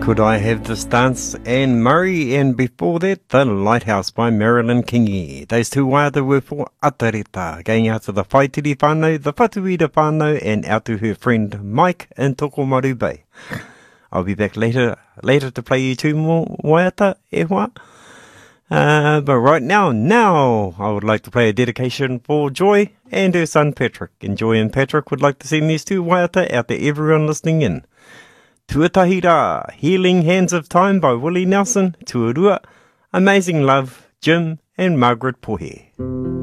Could I Have This Dance? Anne Murray, and before that, The Lighthouse by Marilyn Kingi. Those two waiata were for Atareta, going out to the Whaitiri whānau, the Whatuira whānau, and out to her friend Mike in Tokomaru Bay. I'll be back later to play you two more waiata, but right now, I would like to play a dedication for Joy and her son Patrick. And Joy and Patrick would like to send these two waiata out to everyone listening in. Tuatahi Rā, Healing Hands of Time by Willie Nelson, Tuarua, Amazing Love, Jim and Margaret Pohe.